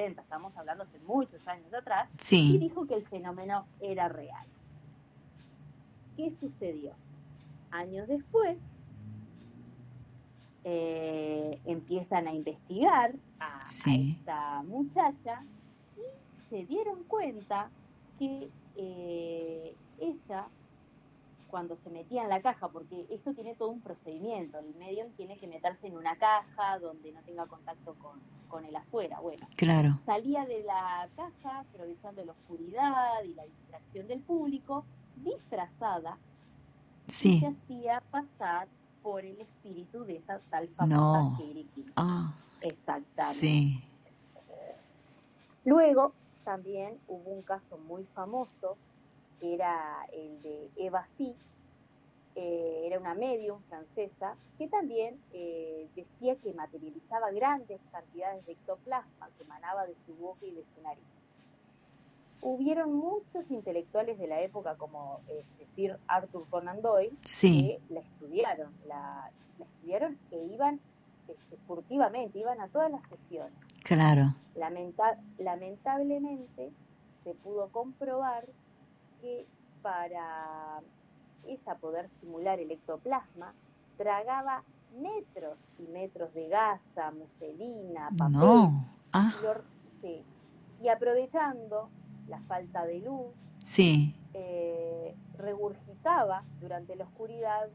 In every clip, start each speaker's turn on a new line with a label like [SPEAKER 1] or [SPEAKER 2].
[SPEAKER 1] 80, estamos hablando hace muchos años atrás,
[SPEAKER 2] Sí.
[SPEAKER 1] y dijo que el fenómeno era real. ¿Qué sucedió? Años después, empiezan a investigar a
[SPEAKER 2] Sí.
[SPEAKER 1] esta muchacha y se dieron cuenta que ella, cuando se metía en la caja, porque esto tiene todo un procedimiento, el medium tiene que meterse en una caja donde no tenga contacto con el afuera, bueno,
[SPEAKER 2] Claro.
[SPEAKER 1] salía de la caja aprovechando la oscuridad y la distracción del público, disfrazada, y
[SPEAKER 2] Sí.
[SPEAKER 1] se hacía pasar por el espíritu de esa tal famosa
[SPEAKER 2] No.
[SPEAKER 1] Katie King.
[SPEAKER 2] Ah,
[SPEAKER 1] Exactamente.
[SPEAKER 2] sí.
[SPEAKER 1] Luego también hubo un caso muy famoso, que era el de Eva C. Era una medium francesa que también decía que materializaba grandes cantidades de ectoplasma que emanaba de su boca y de su nariz. Hubieron muchos intelectuales de la época, como decir Arthur Conan Doyle,
[SPEAKER 2] Sí.
[SPEAKER 1] que la estudiaron e iban furtivamente, iban a todas las sesiones.
[SPEAKER 2] Claro.
[SPEAKER 1] Lamentablemente se pudo comprobar que para ella poder simular el ectoplasma tragaba metros y metros de gasa, muselina, papel,
[SPEAKER 2] No. Ah,
[SPEAKER 1] sí, y aprovechando la falta de luz,
[SPEAKER 2] sí.
[SPEAKER 1] regurgitaba durante la oscuridad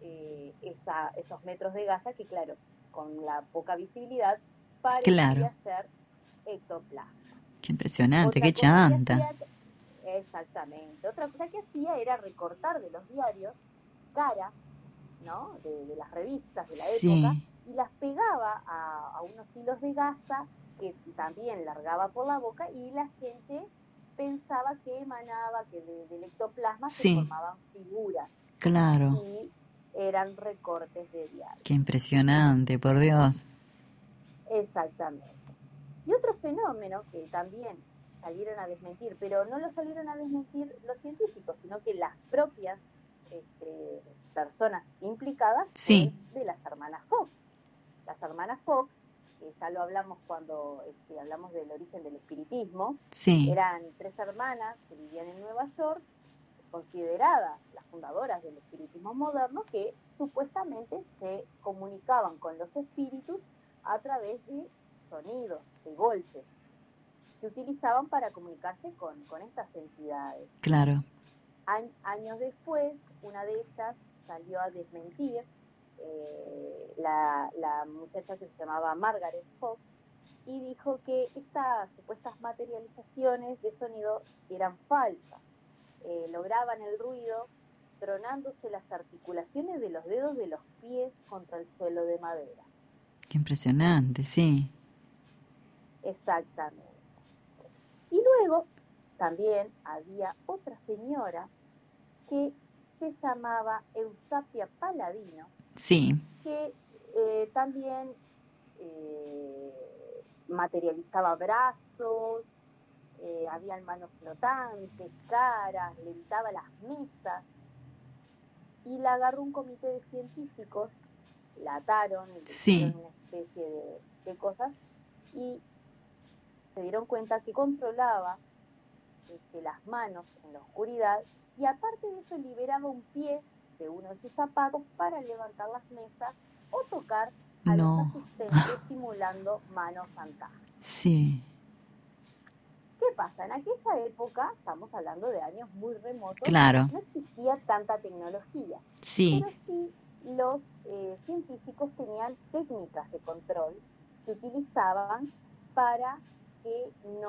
[SPEAKER 1] esos metros de gasa que, claro, con la poca visibilidad
[SPEAKER 2] Claro.
[SPEAKER 1] parecía ser ectoplasma.
[SPEAKER 2] Qué impresionante,
[SPEAKER 1] Otra
[SPEAKER 2] qué
[SPEAKER 1] cosa que
[SPEAKER 2] chanta.
[SPEAKER 1] hacía, exactamente, otra cosa que hacía era recortar de los diarios caras, ¿no?, de las revistas de la época,
[SPEAKER 2] Sí.
[SPEAKER 1] y las pegaba a unos hilos de gasa que también largaba por la boca, y la gente pensaba que emanaba, que del ectoplasma se
[SPEAKER 2] Sí.
[SPEAKER 1] formaban figuras,
[SPEAKER 2] Claro.
[SPEAKER 1] y eran recortes de diario.
[SPEAKER 2] Qué impresionante, por Dios.
[SPEAKER 1] Exactamente. Y otro fenómeno que también salieron a desmentir, pero no lo salieron a desmentir los científicos, sino que las propias personas implicadas,
[SPEAKER 2] Sí.
[SPEAKER 1] fue de las hermanas Fox. Las hermanas Fox, que ya lo hablamos cuando hablamos del origen del espiritismo,
[SPEAKER 2] Sí.
[SPEAKER 1] eran 3 hermanas que vivían en Nueva York, consideradas las fundadoras del espiritismo moderno, que supuestamente se comunicaban con los espíritus a través de sonidos, de golpes, que utilizaban para comunicarse con estas entidades.
[SPEAKER 2] Claro.
[SPEAKER 1] Años después, una de ellas salió a desmentir, la muchacha que se llamaba Margaret Fox, y dijo que estas supuestas materializaciones de sonido eran falsas. Lograban el ruido tronándose las articulaciones de los dedos de los pies contra el suelo de madera.
[SPEAKER 2] Qué impresionante, sí.
[SPEAKER 1] Exactamente. Y luego también había otra señora que se llamaba Eusapia Paladino,
[SPEAKER 2] Sí.
[SPEAKER 1] que también materializaba brazos, habían manos flotantes, caras, levitaba las mesas, y la agarró un comité de científicos, la ataron, le hicieron
[SPEAKER 2] Sí.
[SPEAKER 1] una especie de cosas, y se dieron cuenta que controlaba las manos en la oscuridad, y aparte de eso liberaba un pie de uno de sus zapatos para levantar las mesas o tocar a los
[SPEAKER 2] No.
[SPEAKER 1] asistentes simulando manos fantasmas.
[SPEAKER 2] Sí.
[SPEAKER 1] ¿Qué pasa? En aquella época, estamos hablando de años muy remotos,
[SPEAKER 2] Claro.
[SPEAKER 1] no existía tanta tecnología,
[SPEAKER 2] Sí.
[SPEAKER 1] pero sí los científicos tenían técnicas de control que utilizaban para que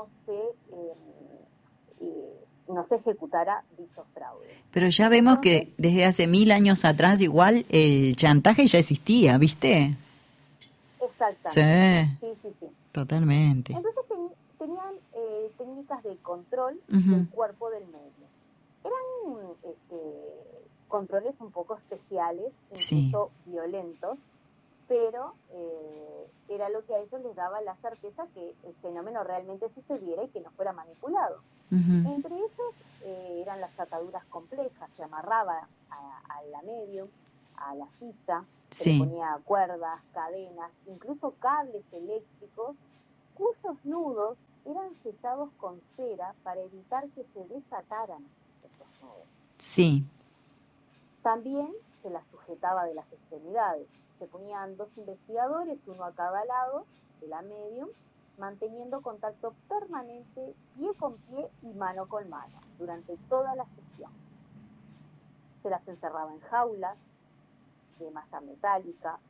[SPEAKER 1] no se ejecutara dicho fraude.
[SPEAKER 2] Pero ya vemos
[SPEAKER 1] Entonces,
[SPEAKER 2] que desde hace 1000 años atrás igual el chantaje ya existía, ¿viste?
[SPEAKER 1] exactamente,
[SPEAKER 2] Sí,
[SPEAKER 1] sí.
[SPEAKER 2] totalmente.
[SPEAKER 1] Entonces tenían técnicas de control
[SPEAKER 2] Uh-huh.
[SPEAKER 1] del cuerpo del medio. Eran controles un poco especiales,
[SPEAKER 2] Sí.
[SPEAKER 1] incluso violentos, pero era lo que a ellos les daba la certeza que el fenómeno realmente sucediera y que no fuera manipulado.
[SPEAKER 2] Uh-huh.
[SPEAKER 1] Entre ellos eran las ataduras complejas, se amarraba a la medium, a la silla, se le
[SPEAKER 2] Sí.
[SPEAKER 1] ponía cuerdas, cadenas, incluso cables eléctricos cuyos nudos eran sellados con cera para evitar que se desataran estos nudos.
[SPEAKER 2] Sí.
[SPEAKER 1] También se las sujetaba de las extremidades. Se ponían 2 investigadores, uno a cada lado de la medium, manteniendo contacto permanente pie con pie y mano con mano durante toda la sesión. Se las encerraba en jaulas de malla metálica,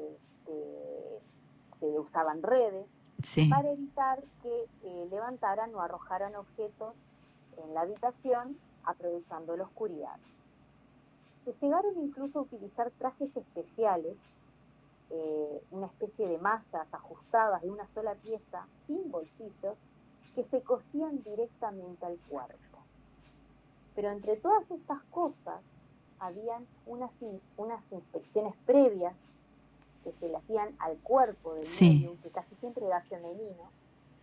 [SPEAKER 1] se usaban redes,
[SPEAKER 2] Sí.
[SPEAKER 1] para evitar que levantaran o arrojaran objetos en la habitación aprovechando la oscuridad. Se llegaron incluso a utilizar trajes especiales, una especie de mallas ajustadas de una sola pieza, sin bolsillos, que se cosían directamente al cuerpo. Pero entre todas estas cosas, habían unas inspecciones previas que se le hacían al cuerpo del medium, que casi siempre era femenino,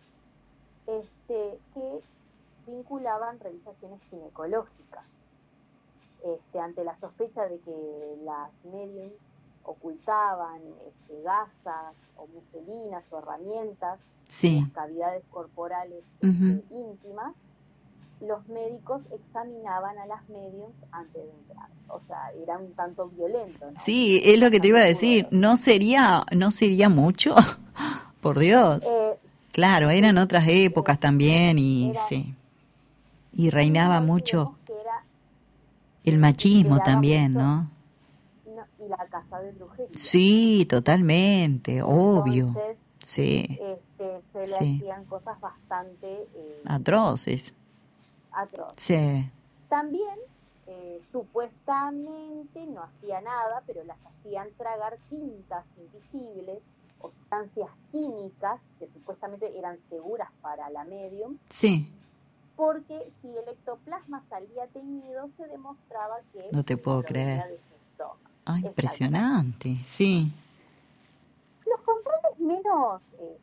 [SPEAKER 1] que vinculaban revisaciones ginecológicas. Ante la sospecha de que las mediums ocultaban gasas o muselinas o herramientas en las cavidades corporales íntimas, los médicos examinaban a las mediums antes de entrar. O sea, era un tanto violento, ¿no?
[SPEAKER 2] Sí, es lo que te iba a decir. ¿No sería mucho? Por Dios. Claro, eran otras épocas también y sí. Y reinaba mucho el machismo también, ¿no?
[SPEAKER 1] Y la casa de brujería.
[SPEAKER 2] Sí, totalmente, obvio.
[SPEAKER 1] Entonces,
[SPEAKER 2] sí.
[SPEAKER 1] Se le hacían cosas bastante
[SPEAKER 2] atroces. Sí.
[SPEAKER 1] También, supuestamente no hacía nada, pero las hacían tragar tintas invisibles o sustancias químicas que supuestamente eran seguras para la medium.
[SPEAKER 2] Sí.
[SPEAKER 1] Porque si el ectoplasma salía teñido, se demostraba que
[SPEAKER 2] no te puedo creer.
[SPEAKER 1] De su estómago.
[SPEAKER 2] Ah, impresionante, sí.
[SPEAKER 1] Los controles menos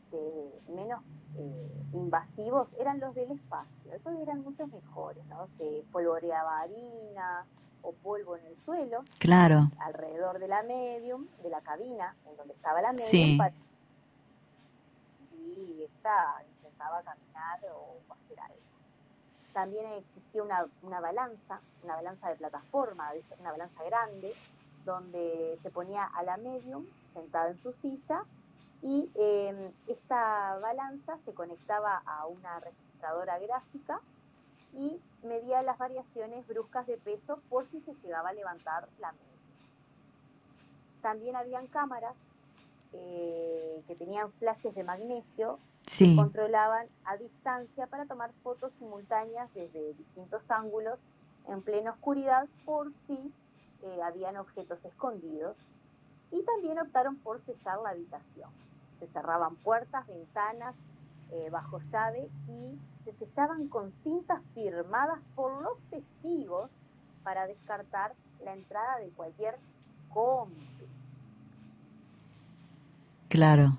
[SPEAKER 1] invasivos eran los del espacio. Esos eran mucho mejores, ¿no? Se polvoreaba harina o polvo en el suelo.
[SPEAKER 2] Claro.
[SPEAKER 1] Alrededor de la medium, de la cabina en donde estaba la medium.
[SPEAKER 2] Sí.
[SPEAKER 1] Y esta intentaba caminar o hacer algo. También existía una balanza de plataforma, una balanza grande, donde se ponía a la medium sentada en su silla y esta balanza se conectaba a una registradora gráfica y medía las variaciones bruscas de peso por si se llegaba a levantar la medium. También habían cámaras que tenían flashes de magnesio que controlaban a distancia para tomar fotos simultáneas desde distintos ángulos en plena oscuridad por si habían objetos escondidos. Y también optaron por sellar la habitación. Se cerraban puertas, ventanas bajo llave y se sellaban con cintas firmadas por los testigos para descartar la entrada de cualquier cómplice.
[SPEAKER 2] Claro.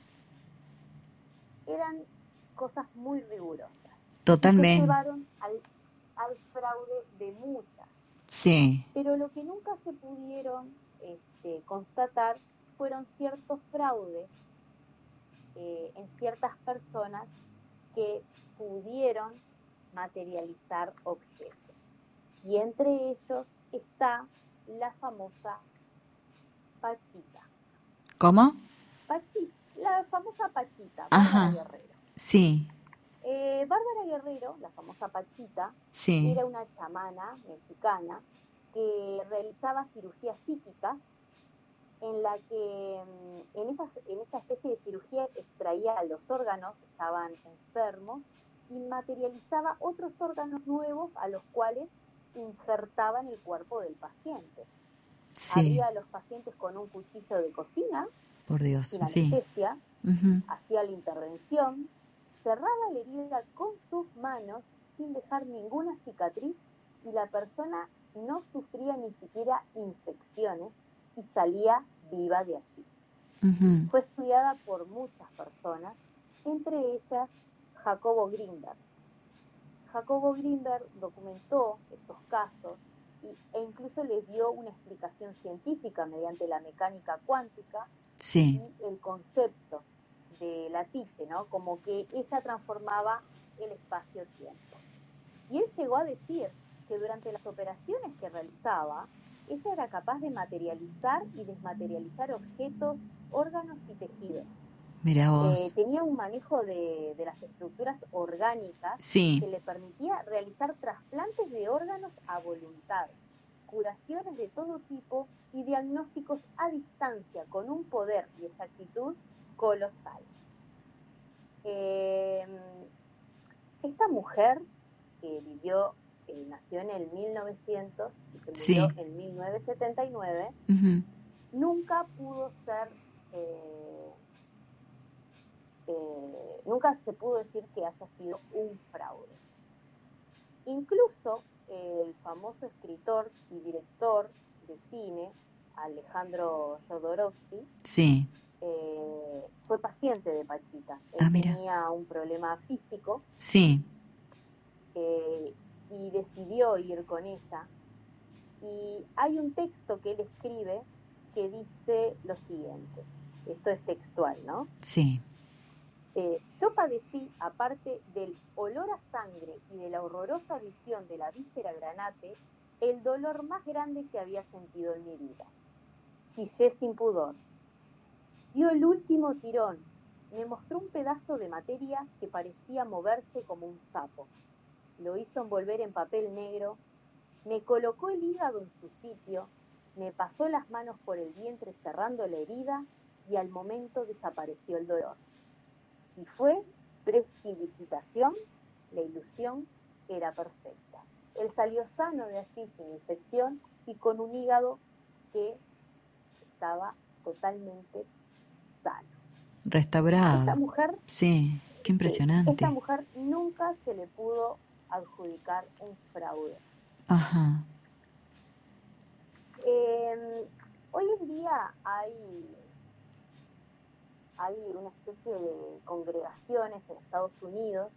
[SPEAKER 1] Eran cosas muy rigurosas.
[SPEAKER 2] Totalmente.
[SPEAKER 1] Y se llevaron al fraude de muchas.
[SPEAKER 2] Sí.
[SPEAKER 1] Pero lo que nunca se pudieron constatar fueron ciertos fraudes en ciertas personas que pudieron materializar objetos. Y entre ellos está la famosa Pachita.
[SPEAKER 2] ¿Cómo?
[SPEAKER 1] La famosa Pachita,
[SPEAKER 2] Ajá.
[SPEAKER 1] Bárbara Guerrero.
[SPEAKER 2] Sí.
[SPEAKER 1] Bárbara Guerrero, la famosa Pachita,
[SPEAKER 2] sí.
[SPEAKER 1] era una chamana mexicana que realizaba cirugías psíquicas en la que en esa especie de cirugía extraía los órganos que estaban enfermos y materializaba otros órganos nuevos a los cuales injertaba en el cuerpo del paciente.
[SPEAKER 2] Sí.
[SPEAKER 1] Abría a los pacientes con un cuchillo de cocina,
[SPEAKER 2] por Dios,
[SPEAKER 1] sin anestesia,
[SPEAKER 2] uh-huh.
[SPEAKER 1] Hacía la intervención, cerraba la herida con sus manos sin dejar ninguna cicatriz y la persona no sufría ni siquiera infecciones y salía viva de allí.
[SPEAKER 2] Uh-huh.
[SPEAKER 1] Fue estudiada por muchas personas, entre ellas Jacobo Grinberg. Jacobo Grinberg documentó estos casos e incluso les dio una explicación científica mediante la mecánica cuántica y el concepto de la Tiche, ¿no? Como que ella transformaba el espacio-tiempo. Y él llegó a decir que durante las operaciones que realizaba, ella era capaz de materializar y desmaterializar objetos, órganos y tejidos.
[SPEAKER 2] Mirá vos.
[SPEAKER 1] Tenía un manejo de las estructuras orgánicas
[SPEAKER 2] Sí.
[SPEAKER 1] que le permitía realizar trasplantes de órganos a voluntad, curaciones de todo tipo y diagnósticos a distancia con un poder y exactitud colosal. Esta mujer que nació en el 1900 y se murió en 1979, nunca pudo ser, nunca se pudo decir que haya sido un fraude. Incluso el famoso escritor y director de cine, Alejandro Jodorowsky, fue paciente de Pachita. Él tenía un problema físico y decidió ir con ella. Y hay un texto que él escribe que dice lo siguiente, esto es textual, ¿no?
[SPEAKER 2] Sí.
[SPEAKER 1] Yo padecí, aparte del olor a sangre y de la horrorosa visión de la víscera granate, el dolor más grande que había sentido en mi vida. Chillé sin pudor. Dio el último tirón. Me mostró un pedazo de materia que parecía moverse como un sapo. Lo hizo envolver en papel negro. Me colocó el hígado en su sitio. Me pasó las manos por el vientre cerrando la herida y al momento desapareció el dolor. Si fue prestidigitación, la ilusión era perfecta. Él salió sano de allí sin infección y con un hígado que estaba totalmente sano.
[SPEAKER 2] Restaurado.
[SPEAKER 1] Esta mujer,
[SPEAKER 2] sí, qué impresionante.
[SPEAKER 1] Esta mujer nunca se le pudo adjudicar un fraude.
[SPEAKER 2] Ajá.
[SPEAKER 1] Hoy en día hay una especie de congregaciones en Estados Unidos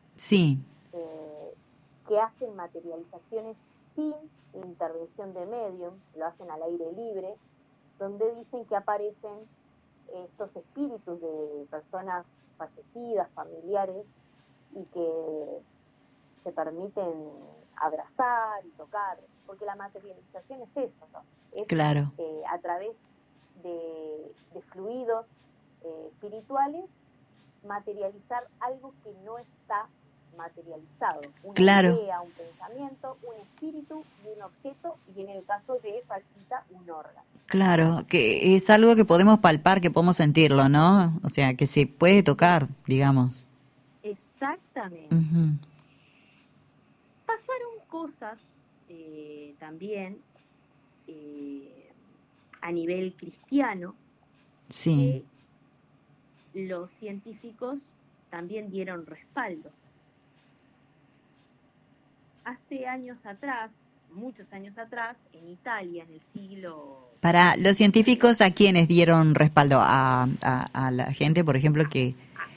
[SPEAKER 1] que hacen materializaciones sin intervención de medium, lo hacen al aire libre, donde dicen que aparecen estos espíritus de personas fallecidas, familiares, y que se permiten abrazar y tocar, porque la materialización es eso, ¿no? Es a través de fluidos espirituales, materializar algo que no está materializado, una idea, un pensamiento, un espíritu y un objeto, y en el caso de Pachita, un órgano.
[SPEAKER 2] Claro, que es algo que podemos palpar, que podemos sentirlo, ¿no? O sea, que se puede tocar, digamos.
[SPEAKER 1] Exactamente. Pasaron cosas también a nivel cristiano que los científicos también dieron respaldo. Hace años atrás, muchos años atrás, en Italia, en el siglo...
[SPEAKER 2] Para los científicos, ¿a quiénes dieron respaldo? ¿A la gente, por ejemplo, que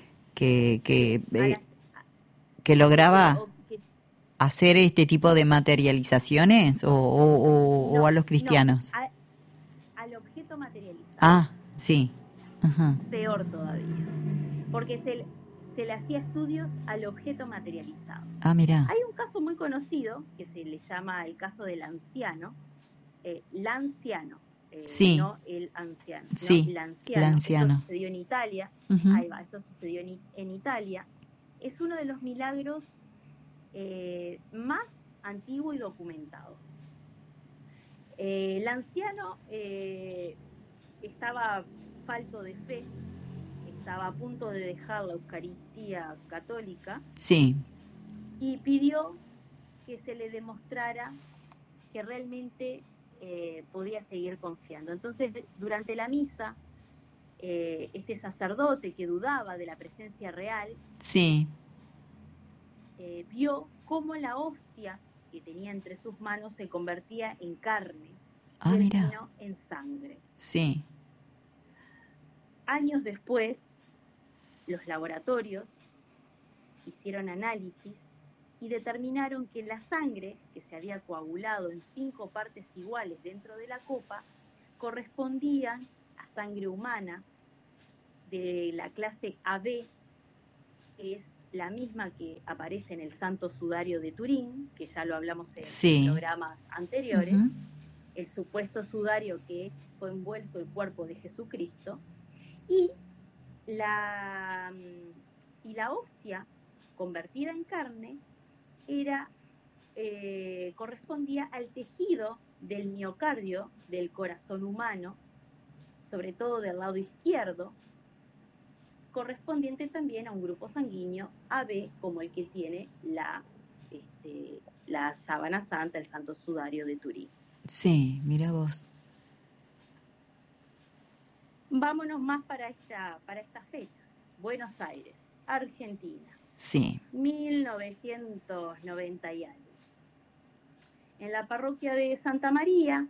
[SPEAKER 2] lograba hacer este tipo de materializaciones o a los cristianos?
[SPEAKER 1] No, al objeto materializado.
[SPEAKER 2] Ah, sí. Ajá.
[SPEAKER 1] Peor todavía, porque se le hacía estudios al objeto materializado.
[SPEAKER 2] Ah, mira.
[SPEAKER 1] Hay un caso muy conocido que se le llama el caso del anciano, Lanciano, no el anciano, sino Lanciano. Esto sucedió en Italia. Ahí va, esto sucedió en Italia. Es uno de los milagros más antiguo y documentado. El anciano estaba falto de fe, estaba a punto de dejar la Eucaristía católica y pidió que se le demostrara que realmente podía seguir confiando. Entonces, durante la misa, este sacerdote que dudaba de la presencia real vio cómo la hostia que tenía entre sus manos se convertía en carne y el vino en sangre. Años después, los laboratorios hicieron análisis y determinaron que la sangre, que se había coagulado en 5 partes iguales dentro de la copa, correspondía a sangre humana de la clase AB es la misma que aparece en el Santo Sudario de Turín, que ya lo hablamos en programas anteriores, el supuesto sudario que fue envuelto el cuerpo de Jesucristo, y la hostia convertida en carne correspondía al tejido del miocardio del corazón humano, sobre todo del lado izquierdo, correspondiente también a un grupo sanguíneo AB, como el que tiene la sábana santa, el Santo Sudario de Turín.
[SPEAKER 2] Sí, mira vos.
[SPEAKER 1] Vámonos más para estas fechas. Buenos Aires, Argentina.
[SPEAKER 2] Sí.
[SPEAKER 1] 1990 y algo. En la parroquia de Santa María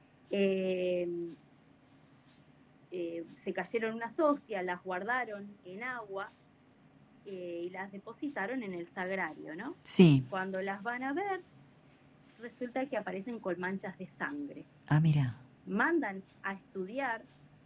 [SPEAKER 1] se cayeron unas hostias, las guardaron en agua y las depositaron en el sagrario, ¿no?
[SPEAKER 2] Sí.
[SPEAKER 1] Cuando las van a ver, resulta que aparecen con manchas de sangre.
[SPEAKER 2] Ah, mira.
[SPEAKER 1] Mandan a estudiar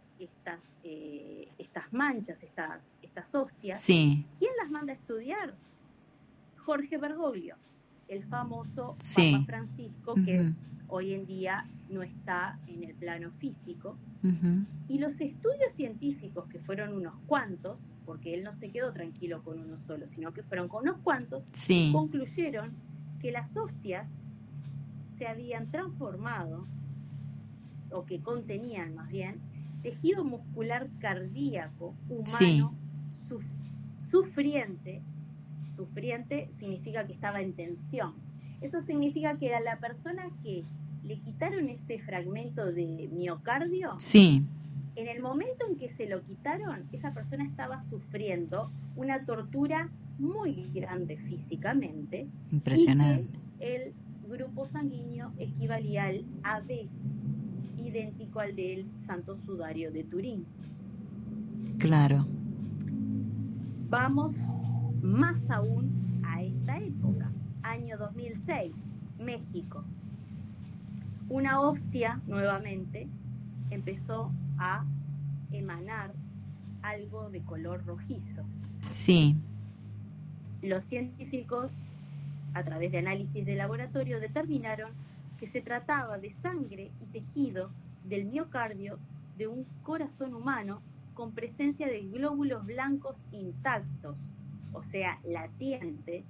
[SPEAKER 1] estas manchas, estas hostias.
[SPEAKER 2] Sí.
[SPEAKER 1] ¿Quién las manda a estudiar? Jorge Bergoglio, el famoso
[SPEAKER 2] sí.
[SPEAKER 1] Papa Francisco, que hoy en día no está en el plano físico. Y los estudios científicos, que fueron unos cuantos, porque él no se quedó tranquilo con uno solo, sino que fueron con unos cuantos, concluyeron que las hostias se habían transformado, o que contenían más bien, tejido muscular cardíaco humano sufriente. Sufriente significa que estaba en tensión. Eso significa que a la persona que le quitaron ese fragmento de miocardio, en el momento en que se lo quitaron, esa persona estaba sufriendo una tortura muy grande físicamente.
[SPEAKER 2] Impresionante.
[SPEAKER 1] Y que el grupo sanguíneo equivalía al AB, idéntico al del Santo Sudario de Turín.
[SPEAKER 2] Claro.
[SPEAKER 1] Vamos más aún a esta época, año 2006, México. Una hostia, nuevamente, empezó a emanar algo de color rojizo.
[SPEAKER 2] Sí.
[SPEAKER 1] Los científicos, a través de análisis de laboratorio, determinaron que se trataba de sangre y tejido del miocardio de un corazón humano con presencia de glóbulos blancos intactos, o sea, latiente,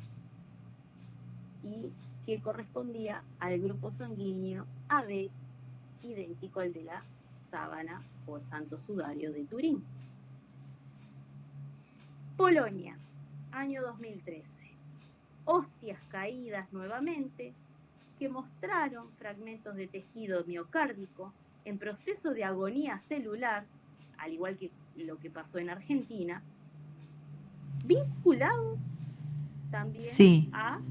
[SPEAKER 1] y que correspondía al grupo sanguíneo AB, idéntico al de la sábana o Santo Sudario de Turín. Polonia, año 2013. Hostias caídas nuevamente que mostraron fragmentos de tejido miocárdico en proceso de agonía celular, al igual que lo que pasó en Argentina, vinculados también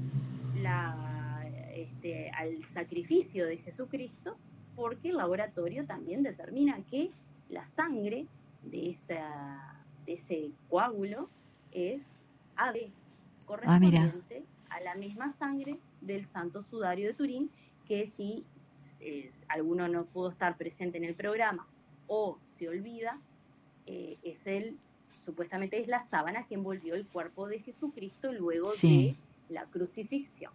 [SPEAKER 1] al sacrificio de Jesucristo, porque el laboratorio también determina que la sangre de ese coágulo es AB, correspondiente a la misma sangre del Santo Sudario de Turín, que si alguno no pudo estar presente en el programa o se olvida, supuestamente es la sábana que envolvió el cuerpo de Jesucristo luego de la crucifixión.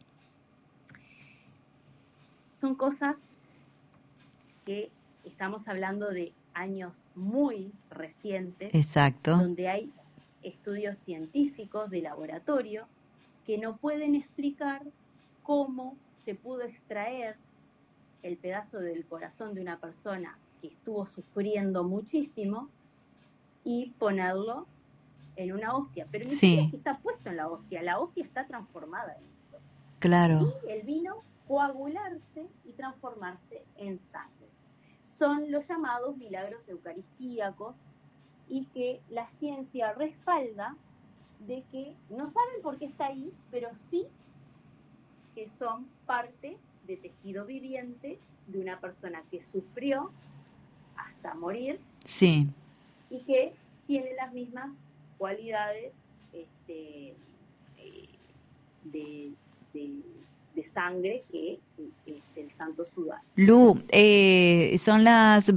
[SPEAKER 1] Son cosas que estamos hablando de años muy recientes, donde hay estudios científicos de laboratorio que no pueden explicar cómo se pudo extraer el pedazo del corazón de una persona que estuvo sufriendo muchísimo y ponerlo en una hostia. Pero ni siquiera es que está puesto en la hostia está transformada en eso.
[SPEAKER 2] Claro.
[SPEAKER 1] Y el vino coagularse y transformarse en sangre. Son los llamados milagros eucaristíacos, y que la ciencia respalda de que no saben por qué está ahí, pero sí que son parte de tejido viviente de una persona que sufrió hasta morir y que tiene las mismas cualidades sangre que el Santo Sudario.
[SPEAKER 2] Lu, son las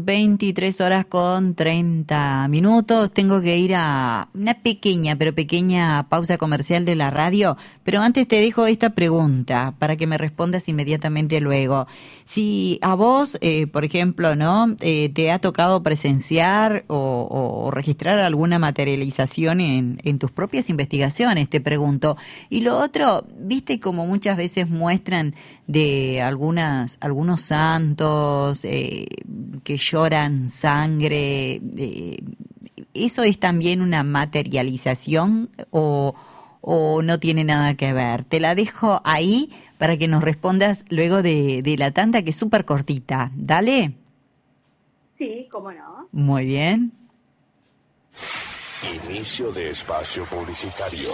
[SPEAKER 2] 23:30. Tengo que ir a una pequeña pausa comercial de la radio, pero antes te dejo esta pregunta para que me respondas inmediatamente luego. Si a vos, por ejemplo, ¿no? Te ha tocado presenciar o registrar alguna materialización en tus propias investigaciones, te pregunto. Y lo otro, viste como muchas veces muestran de algunos santos que lloran sangre, ¿eso es también una materialización o no tiene nada que ver? Te la dejo ahí para que nos respondas luego de la tanda, que es súper cortita. ¿Dale?
[SPEAKER 1] Sí, cómo no.
[SPEAKER 2] Muy bien.
[SPEAKER 3] Inicio de espacio publicitario.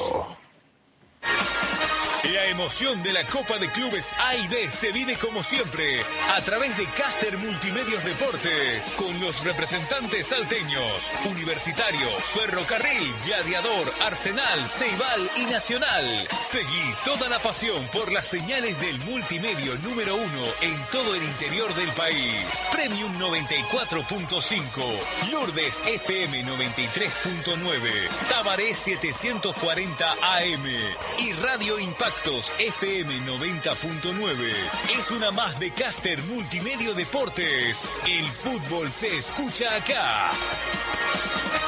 [SPEAKER 4] La emoción de la Copa de Clubes A y B se vive como siempre a través de Caster Multimedios Deportes, con los representantes salteños, Universitario, Ferrocarril, Gladiador, Arsenal, Ceibal y Nacional. Seguí toda la pasión por las señales del multimedio número 1 en todo el interior del país. Premium 94.5, Lourdes FM 93.9, Tabaré 740 AM y Radio Impactos FM 90.9. Es una más de Caster Multimedio Deportes. El fútbol se escucha acá.